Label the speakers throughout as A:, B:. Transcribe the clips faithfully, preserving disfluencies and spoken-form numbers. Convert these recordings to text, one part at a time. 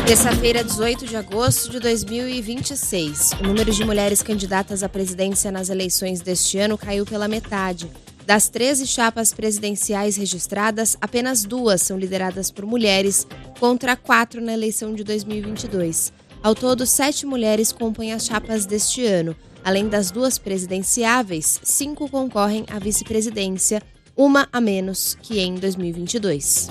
A: Terça-feira, dezoito de agosto de dois mil e vinte e seis. O número de mulheres candidatas à presidência nas eleições deste ano caiu pela metade. Das treze chapas presidenciais registradas, apenas duas são lideradas por mulheres, contra quatro na eleição de dois mil e vinte e dois. Ao todo, sete mulheres compõem as chapas deste ano. Além das duas presidenciáveis, cinco concorrem à vice-presidência, uma a menos que em dois mil e vinte e dois.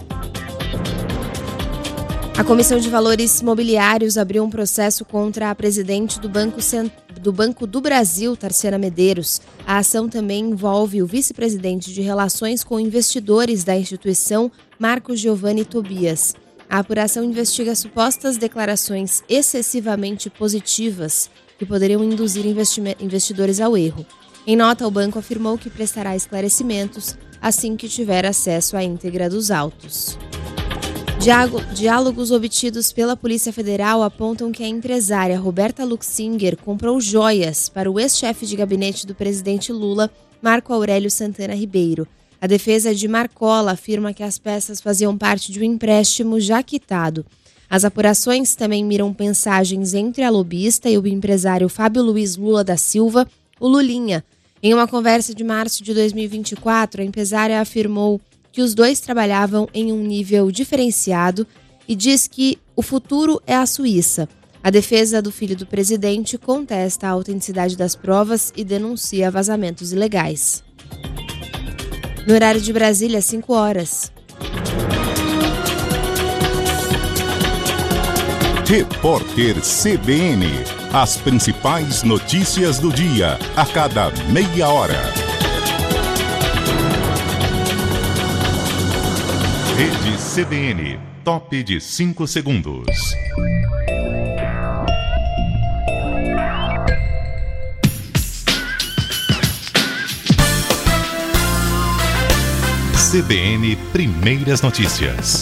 A: A Comissão de Valores Mobiliários abriu um processo contra a presidente do Banco, Cent... do Banco do Brasil, Tarciana Medeiros. A ação também envolve o vice-presidente de Relações com Investidores da instituição, Marcos Giovanni Tobias. A apuração investiga supostas declarações excessivamente positivas que poderiam induzir investi... investidores ao erro. Em nota, o banco afirmou que prestará esclarecimentos assim que tiver acesso à íntegra dos autos. Diálogos obtidos pela Polícia Federal apontam que a empresária Roberta Luxinger comprou joias para o ex-chefe de gabinete do presidente Lula, Marco Aurélio Santana Ribeiro. A defesa de Marcola afirma que as peças faziam parte de um empréstimo já quitado. As apurações também miram mensagens entre a lobista e o empresário Fábio Luiz Lula da Silva, o Lulinha. Em uma conversa de março de dois mil e vinte e quatro, a empresária afirmou que os dois trabalhavam em um nível diferenciado e diz que o futuro é a Suíça. A defesa do filho do presidente contesta a autenticidade das provas e denuncia vazamentos ilegais. No horário de Brasília, cinco horas.
B: Repórter C B N. As principais notícias do dia, a cada meia hora. Rede C B N, top de cinco segundos. C B N Primeiras Notícias.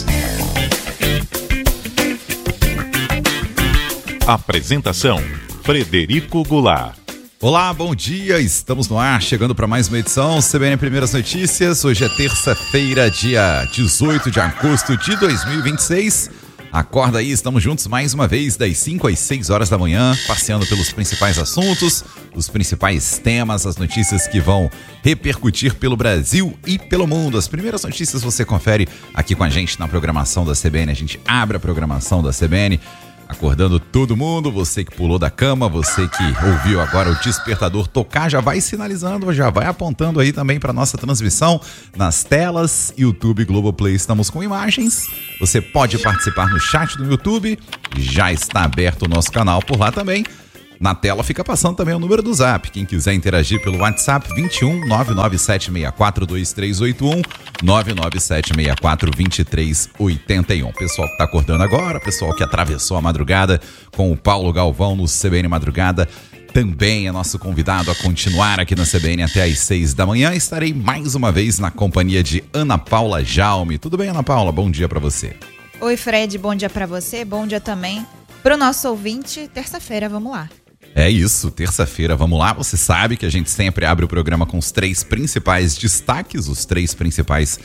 B: Apresentação: Frederico Goulart.
C: Olá, bom dia, estamos no ar, chegando para mais uma edição C B N Primeiras Notícias. Hoje é terça-feira, dia dezoito de agosto de dois mil e vinte e seis. Acorda aí, estamos juntos mais uma vez, das cinco às seis horas da manhã, passeando pelos principais assuntos, os principais temas, as notícias que vão repercutir pelo Brasil e pelo mundo. As primeiras notícias você confere aqui com a gente na programação da C B N. A gente abre a programação da C B N acordando todo mundo, você que pulou da cama, você que ouviu agora o despertador tocar, já vai sinalizando, já vai apontando aí também para nossa transmissão nas telas, YouTube, Globoplay, estamos com imagens, você pode participar no chat do YouTube, já está aberto o nosso canal por lá também. Na tela fica passando também o número do Zap. Quem quiser interagir pelo WhatsApp, vinte e um, nove nove sete seis quatro, dois três oito um, nove nove sete seis quatro, dois três oito um. Pessoal que está acordando agora, pessoal que atravessou a madrugada com o Paulo Galvão no C B N Madrugada, também é nosso convidado a continuar aqui na C B N até às seis da manhã. Estarei mais uma vez na companhia de Ana Paula Jaume. Tudo bem, Ana Paula? Bom dia para você.
D: Oi, Fred. Bom dia para você. Bom dia também para o nosso ouvinte. Terça-feira, vamos lá.
C: É isso, terça-feira, vamos lá. Você sabe que a gente sempre abre o programa com os três principais destaques, os três principais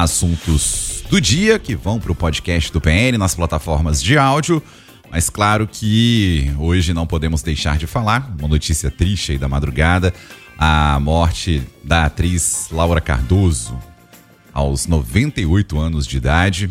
C: assuntos do dia que vão para o podcast do P N nas plataformas de áudio. Mas claro que hoje não podemos deixar de falar, uma notícia triste aí da madrugada, a morte da atriz Laura Cardoso, aos noventa e oito anos de idade.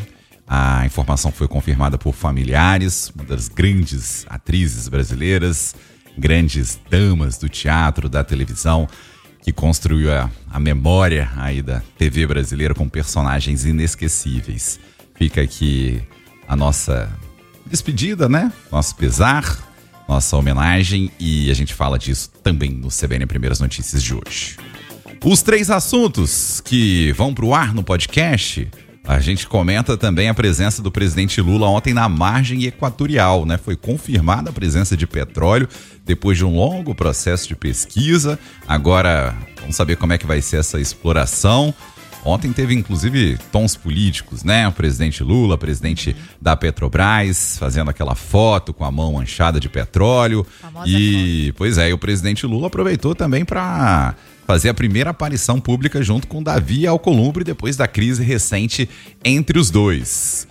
C: A informação foi confirmada por familiares, uma das grandes atrizes brasileiras, grandes damas do teatro, da televisão, que construiu a, a memória aí da T V brasileira com personagens inesquecíveis. Fica aqui a nossa despedida, né? Nosso pesar, nossa homenagem, e a gente fala disso também no C B N Primeiras Notícias de hoje. Os três assuntos que vão pro ar no podcast, a gente comenta também a presença do presidente Lula ontem na margem equatorial, né? Foi confirmada a presença de petróleo depois de um longo processo de pesquisa. Agora, vamos saber como é que vai ser essa exploração. Ontem teve, inclusive, tons políticos, né? O presidente Lula, presidente da Petrobras, fazendo aquela foto com a mão manchada de petróleo. Famosa e, foto. Pois é, e o presidente Lula aproveitou também para fazer a primeira aparição pública junto com Davi Alcolumbre depois da crise recente entre os dois.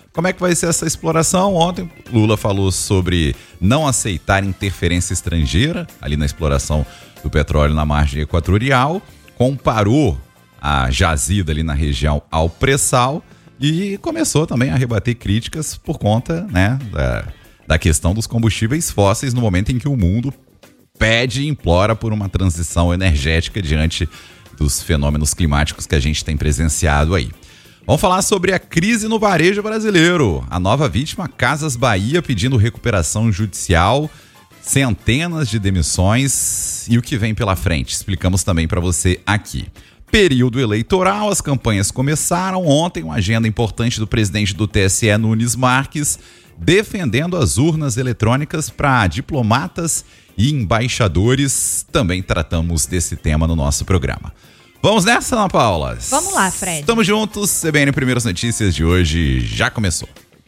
C: Como é que vai ser essa exploração? Ontem Lula falou sobre não aceitar interferência estrangeira ali na exploração do petróleo na margem equatorial, comparou a jazida ali na região ao pré-sal e começou também a rebater críticas por conta, né, da, da questão dos combustíveis fósseis no momento em que o mundo pede e implora por uma transição energética diante dos fenômenos climáticos que a gente tem presenciado aí. Vamos falar sobre a crise no varejo brasileiro. A nova vítima, Casas Bahia, pedindo recuperação judicial, centenas de demissões e o que vem pela frente. Explicamos também para você aqui. Período eleitoral, as campanhas começaram. Ontem, uma agenda importante do presidente do T S E, Nunes Marques, defendendo as urnas eletrônicas para diplomatas e embaixadores. Também tratamos desse tema no nosso programa. Vamos nessa, Ana Paula?
D: Vamos lá, Fred.
C: Estamos juntos. C B N Primeiras Notícias de hoje já começou.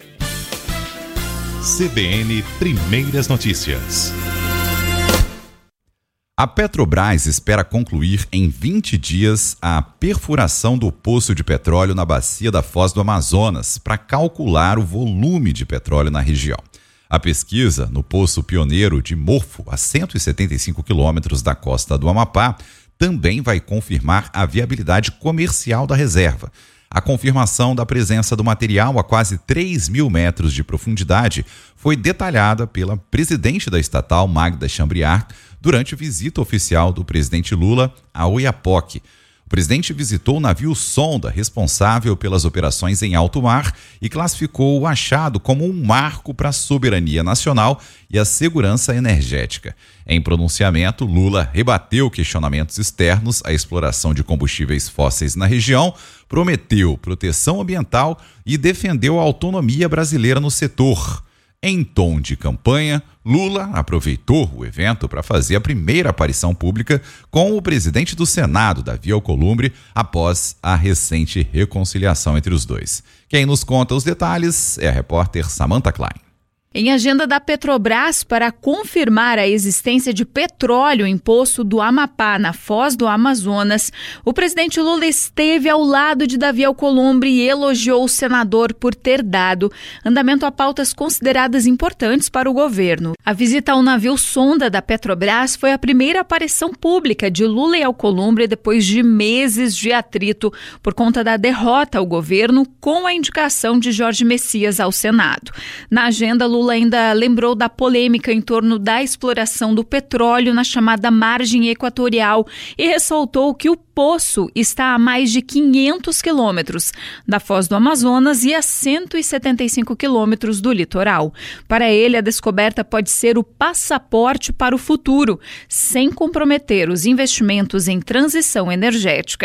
B: C B N Primeiras Notícias.
C: A Petrobras espera concluir em vinte dias a perfuração do poço de petróleo na bacia da Foz do Amazonas para calcular o volume de petróleo na região. A pesquisa no poço pioneiro de Morfo, a cento e setenta e cinco quilômetros da costa do Amapá, também vai confirmar a viabilidade comercial da reserva. A confirmação da presença do material a quase três mil metros de profundidade foi detalhada pela presidente da estatal, Magda Chambriard, durante a visita oficial do presidente Lula a Oiapoque. O presidente visitou o navio sonda responsável pelas operações em alto mar e classificou o achado como um marco para a soberania nacional e a segurança energética. Em pronunciamento, Lula rebateu questionamentos externos à exploração de combustíveis fósseis na região, prometeu proteção ambiental e defendeu a autonomia brasileira no setor. Em tom de campanha, Lula aproveitou o evento para fazer a primeira aparição pública com o presidente do Senado, Davi Alcolumbre, após a recente reconciliação entre os dois. Quem nos conta os detalhes é a repórter Samantha Klein.
E: Em agenda da Petrobras para confirmar a existência de petróleo em poço do Amapá, na Foz do Amazonas, o presidente Lula esteve ao lado de Davi Alcolumbre e elogiou o senador por ter dado andamento a pautas consideradas importantes para o governo. A visita ao navio sonda da Petrobras foi a primeira aparição pública de Lula e Alcolumbre depois de meses de atrito por conta da derrota ao governo com a indicação de Jorge Messias ao Senado. Na agenda, Lula Lula ainda lembrou da polêmica em torno da exploração do petróleo na chamada margem equatorial e ressaltou que o poço está a mais de quinhentos quilômetros da Foz do Amazonas e a cento e setenta e cinco quilômetros do litoral. Para ele, a descoberta pode ser o passaporte para o futuro, sem comprometer os investimentos em transição energética.